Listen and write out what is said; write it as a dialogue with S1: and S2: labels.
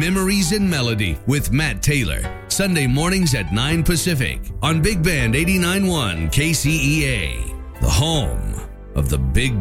S1: Memories and Melody with Matt Taylor. Sunday mornings at 9 Pacific on Big Band 89.1 KCEA, the home of the Big